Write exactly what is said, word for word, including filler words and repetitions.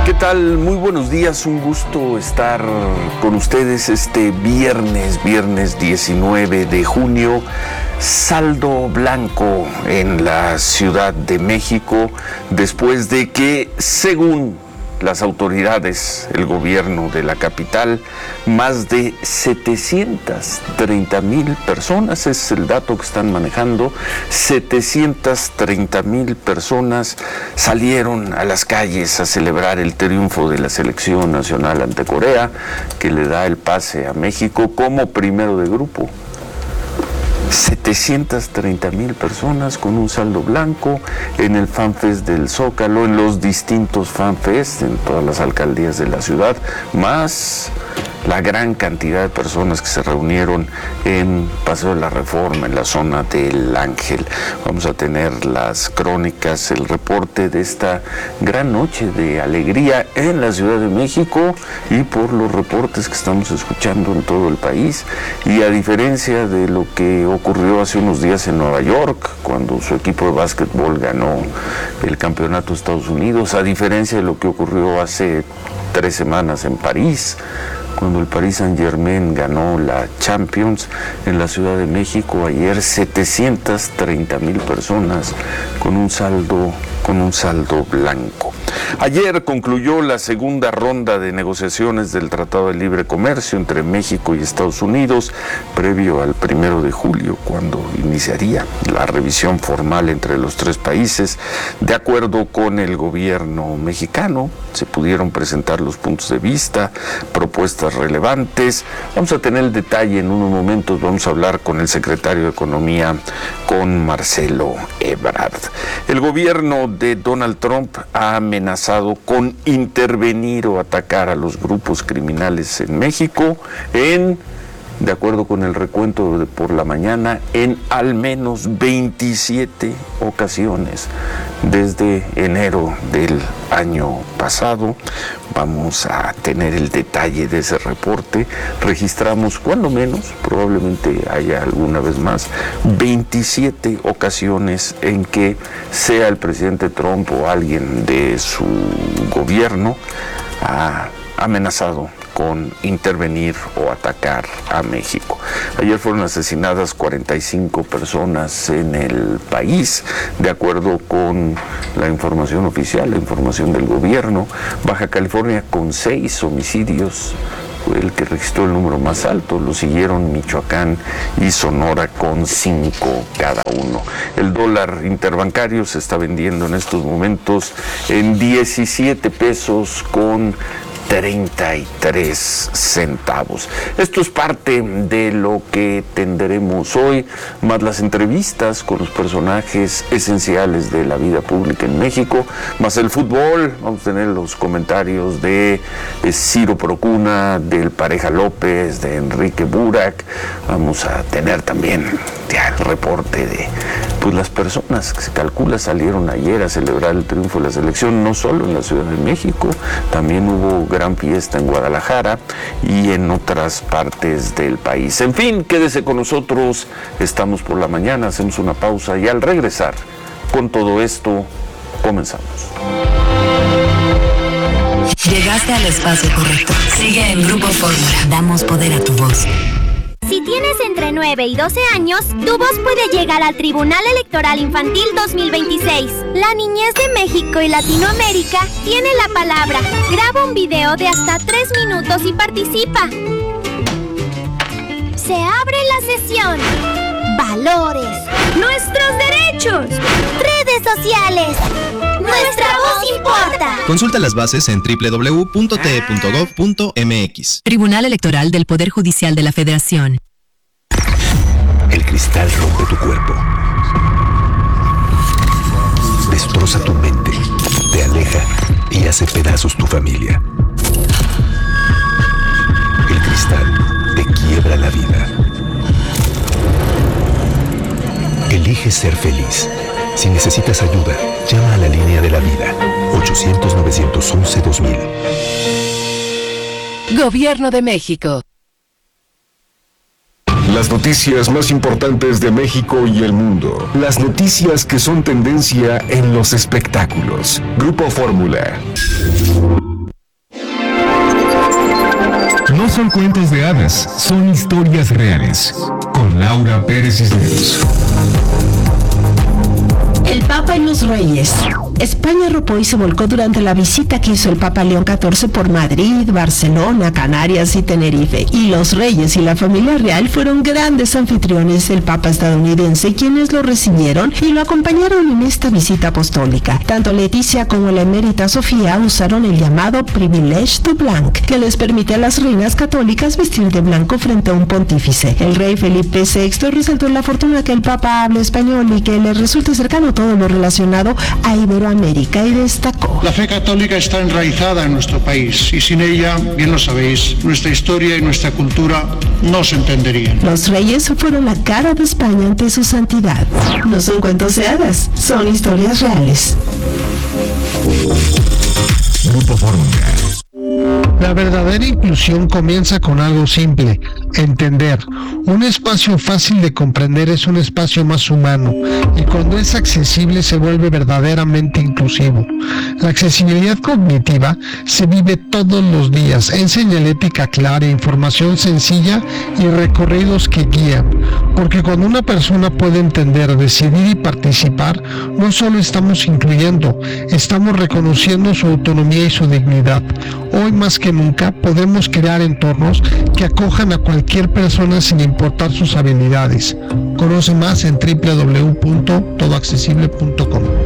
¿Qué tal? Muy buenos días, un gusto estar con ustedes este viernes, viernes diecinueve de junio, saldo blanco en la Ciudad de México, después de que, según las autoridades, el gobierno de la capital, más de setecientas treinta mil personas, es el dato que están manejando, setecientas treinta mil personas salieron a las calles a celebrar el triunfo de la selección nacional ante Corea, que le da el pase a México como primero de grupo. setecientas treinta mil personas con un saldo blanco en el FanFest del Zócalo, en los distintos FanFest, en todas las alcaldías de la ciudad, más la gran cantidad de personas que se reunieron en Paseo de la Reforma, en la zona del Ángel. Vamos a tener las crónicas, el reporte de esta gran noche de alegría en la Ciudad de México y por los reportes que estamos escuchando en todo el país. Y a diferencia de lo que ocurrió hace unos días en Nueva York, cuando su equipo de básquetbol ganó el campeonato de Estados Unidos, a diferencia de lo que ocurrió hace tres semanas en París, cuando el Paris Saint-Germain ganó la Champions, en la Ciudad de México ayer setecientas treinta mil personas con un saldo con un saldo blanco. Ayer concluyó la segunda ronda de negociaciones del Tratado de Libre Comercio entre México y Estados Unidos, previo al primero de julio, cuando iniciaría la revisión formal entre los tres países. De acuerdo con el gobierno mexicano, se pudieron presentar los puntos de vista, propuestas relevantes. Vamos a tener el detalle en unos momentos, vamos a hablar con el secretario de Economía, con Marcelo Ebrard. El gobierno de Donald Trump ha amenazado con intervenir o atacar a los grupos criminales en México en, de acuerdo con el recuento de por la mañana, en al menos veintisiete ocasiones desde enero del año pasado. Vamos a tener el detalle de ese reporte. Registramos cuando menos, probablemente haya alguna vez más, veintisiete ocasiones en que sea el presidente Trump o alguien de su gobierno ha amenazado con intervenir o atacar a México. Ayer fueron asesinadas cuarenta y cinco personas en el país, de acuerdo con la información oficial, la información del gobierno. Baja California con seis homicidios fue el que registró el número más alto, lo siguieron Michoacán y Sonora con cinco cada uno. El dólar interbancario se está vendiendo en estos momentos en diecisiete pesos con treinta y tres centavos. Esto es parte de lo que tendremos hoy, más las entrevistas con los personajes esenciales de la vida pública en México, más el fútbol. Vamos a tener los comentarios de Ciro Procuna, del Pareja López, de Enrique Burak. Vamos a tener también ya el reporte de pues las personas que se calcula salieron ayer a celebrar el triunfo de la selección, no solo en la Ciudad de México, también hubo gran fiesta en Guadalajara y en otras partes del país. En fin, quédese con nosotros, estamos por la mañana, hacemos una pausa y al regresar con todo esto, comenzamos. Llegaste al espacio correcto. Sigue en Grupo Fórmula. Damos poder a tu voz. Si tienes entre nueve y doce años, tu voz puede llegar al Tribunal Electoral Infantil dos mil veintiséis. La niñez de México y Latinoamérica tiene la palabra. Graba un video de hasta tres minutos y participa. Se abre la sesión. Valores. Nuestros derechos. Redes sociales. Nuestra voz importa. Consulta las bases en doble u doble u doble u punto t e punto gov punto m x. Tribunal Electoral del Poder Judicial de la Federación. El cristal rompe tu cuerpo. Destroza tu mente. Te aleja y hace pedazos tu familia. El cristal te quiebra la vida. Elige ser feliz. Si necesitas ayuda, llama a la línea de la vida, ochocientos, novecientos once, dos mil. Gobierno de México. Las noticias más importantes de México y el mundo. Las noticias que son tendencia en los espectáculos. Grupo Fórmula. No son cuentos de hadas, son historias reales. Con Laura Pérez Cisneros. El Papa y los Reyes. España arropó y se volcó durante la visita que hizo el Papa León catorce por Madrid, Barcelona, Canarias y Tenerife. Y los reyes y la familia real fueron grandes anfitriones del Papa estadounidense, quienes lo recibieron y lo acompañaron en esta visita apostólica. Tanto Leticia como la emérita Sofía usaron el llamado Privilege du Blanc, que les permite a las reinas católicas vestir de blanco frente a un pontífice. El rey Felipe sexto resaltó la fortuna que el Papa hable español y que le resulte cercano todo lo relacionado a Iberoamérica, y destacó: la fe católica está enraizada en nuestro país y sin ella, bien lo sabéis, nuestra historia y nuestra cultura no se entenderían. Los reyes fueron la cara de España ante su santidad. No son cuentos de hadas, son historias reales. Grupo Fórmula. La verdadera inclusión comienza con algo simple: entender. Un espacio fácil de comprender es un espacio más humano, y cuando es accesible se vuelve verdaderamente inclusivo. La accesibilidad cognitiva se vive todos los días en señalética clara, información sencilla y recorridos que guían. Porque cuando una persona puede entender, decidir y participar, no solo estamos incluyendo, estamos reconociendo su autonomía y su dignidad. Hoy más que nunca podemos crear entornos que acojan a cualquier persona sin importar sus habilidades. Conoce más en doble u doble u doble u punto todo accesible punto com.